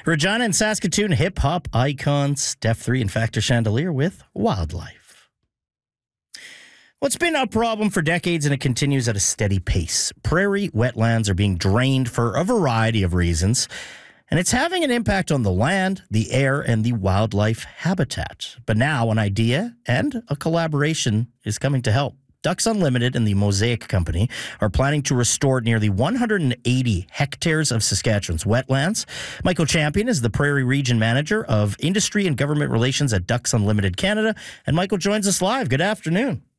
Regina and Saskatoon hip-hop icon Steph 3 and Factor Chandelier with Wildlife. Well, it's been a problem for decades, and it continues at a steady pace. Prairie wetlands are being drained for a variety of reasons, and it's having an impact on the land, the air, and the wildlife habitat. But now an idea and a collaboration is coming to help. Ducks Unlimited and the Mosaic Company are planning to restore nearly 180 hectares of Saskatchewan's wetlands. Michael Champion is the Prairie Region Manager of Industry and Government Relations at Ducks Unlimited Canada. And Michael joins us live. Good afternoon.